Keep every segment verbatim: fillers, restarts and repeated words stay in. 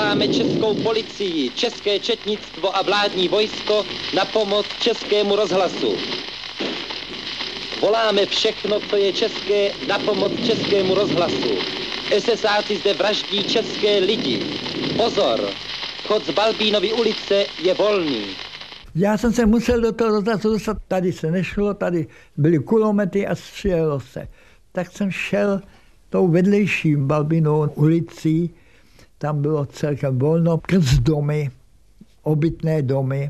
Voláme českou policii, české četnictvo a vládní vojsko na pomoc českému rozhlasu. Voláme všechno, co je české, na pomoc českému rozhlasu. esesáci zde vraždí české lidi. Pozor, vchod z Balbínovy ulice je volný. Já jsem se musel do toho rozhlasu dostat. Tady se nešlo, tady byly kulomety a střílelo se. Tak jsem šel tou vedlejší Balbínovou ulicí. Tam bylo celkem volno, krz domy, obytné domy,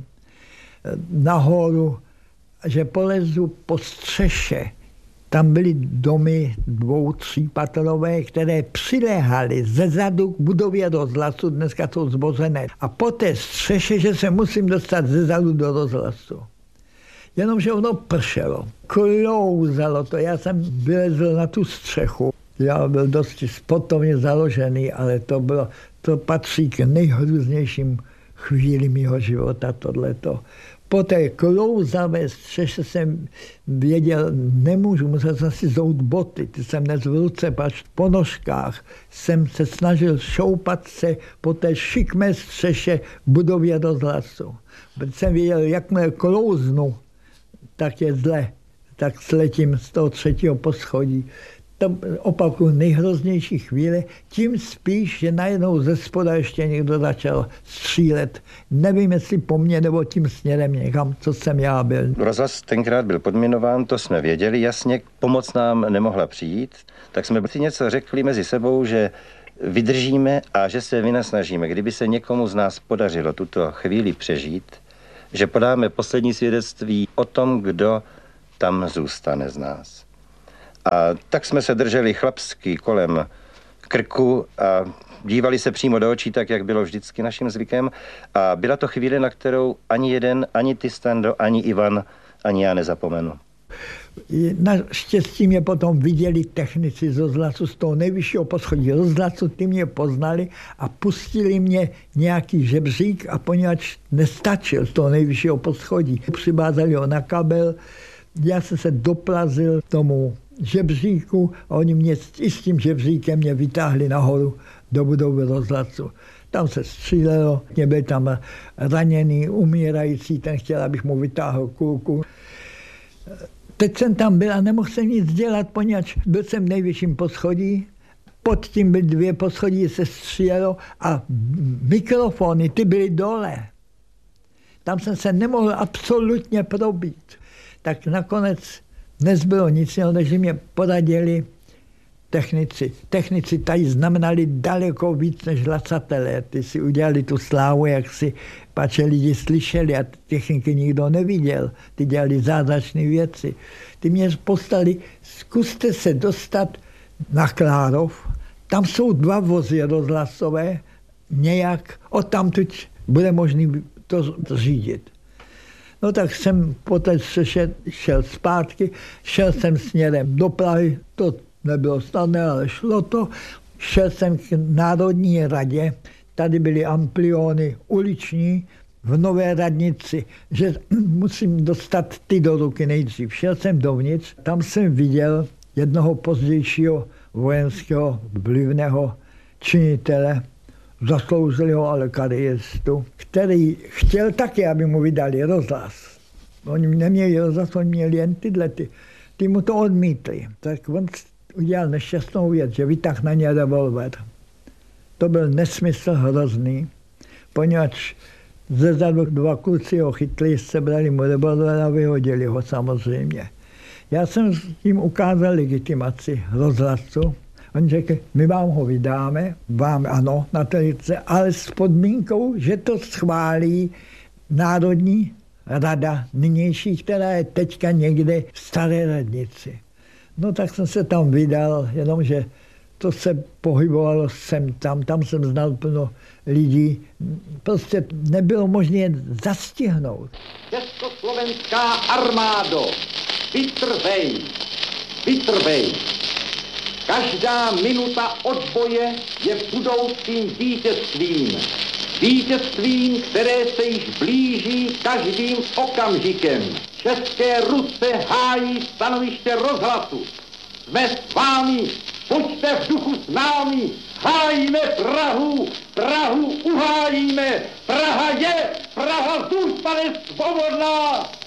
nahoru, že polezu po střeše. Tam byly domy dvou, třípatrové, které přiléhaly ze zadu k budově rozhlasu, dneska jsou zbořené. A po té střeše, že se musím dostat ze zadu do rozhlasu. Jenomže ono pršelo, klouzalo to, já jsem vylezl na tu střechu. Já byl dosti sportovně založený, ale to bylo, to patří k nejhrůznějším chvíli mýho života, tohleto. Po té klouzavé střeše jsem věděl, nemůžu, musel jsem si zout boty, ty jsem nes v ruce, pač po nožkách jsem se snažil šoupat se po té šikmé střeše budově rozhlasu. Protože jsem věděl, jakmile klouznu, tak je zle, tak sletím z toho třetího poschodí. To opakuju nejhroznější chvíle, tím spíš, že najednou ze spoda ještě někdo začal střílet. Nevím, jestli po mně nebo tím směrem někam, co jsem já byl. Rozhlas tenkrát byl podminován, to jsme věděli jasně, pomoc nám nemohla přijít, tak jsme si něco řekli mezi sebou, že vydržíme a že se vynasnažíme. Kdyby se někomu z nás podařilo tuto chvíli přežít, že podáme poslední svědectví o tom, kdo tam zůstane z nás. A tak jsme se drželi chlapsky kolem krku a dívali se přímo do očí, tak jak bylo vždycky naším zvykem. A byla to chvíle, na kterou ani jeden, ani ty, Stando, ani Ivan, ani já nezapomenu. Naštěstí mě potom viděli technici z rozhlasu, z toho nejvyššího poschodí rozhlasu, ty mě poznali a pustili mě nějaký žebřík a poněvadž nestačil z toho nejvyššího poschodí. Přibázali ho na kabel, já jsem se doplazil tomu žebříku a oni mě i s tím žebříkem mě vytáhli nahoru do budovy rozhlasu. Tam se střílelo, mě byl tam raněný, umírající, ten chtěl, abych mu vytáhl kulku. Teď jsem tam byl a nemohl jsem nic dělat, poněvadž byl jsem v nejvyšším poschodí, pod tím byly dvě poschodí, se střílelo a mikrofony, ty byly dole. Tam jsem se nemohl absolutně probít. Tak nakonec nezbylo nic, než mě poradili technici. Technici tady znamenali daleko víc než hlasatelé. Ty si udělali tu slávu, jak si pače lidi slyšeli a techniky nikdo neviděl. Ty dělali zázračné věci. Ty mě postali, zkuste se dostat na Klárov. Tam jsou dva vozy rozhlasové, nějak odtamtud bude možný to řídit. No tak jsem poté šel, šel zpátky, šel jsem směrem do Prahy, to nebylo snadné, ale šlo to. Šel jsem k Národní radě, tady byly ampliony uliční v Nové radnici, že musím dostat ty do ruky nejdřív. Šel jsem dovnitř, tam jsem viděl jednoho pozdějšího vojenského vlivného činitele, zasloužilého ale kariéristu, který chtěl taky, aby mu vydali rozhlas. Oni neměli rozhlas, oni měli jen tyhle. Ty, ty mu to odmítli. Tak on udělal nešťastnou věc, že vytáhl na ně revolver. To byl nesmysl hrozný, poněvadž ze zadu dva kluci ho chytli, sebrali mu revolver a vyhodili ho samozřejmě. Já jsem jim ukázal legitimaci rozhlasu. On řekl, my vám ho vydáme, vám ano, na televizi, ale s podmínkou, že to schválí Národní rada nynější, která je teďka někde v Staré radnici. No tak jsem se tam vydal, jenomže to se pohybovalo sem tam, tam jsem znal plno lidí. Prostě nebylo možné je zastihnout. Československá armádo, vytrvej, vytrvej. Každá minuta odboje je budoucím vítězstvím. Vítězstvím, které se již blíží každým okamžikem. České ruce hájí stanoviště rozhlasu. Jsme s vámi, pojďte v duchu s námi, hájíme Prahu, Prahu uhájíme, Praha je, Praha zůstane svobodná.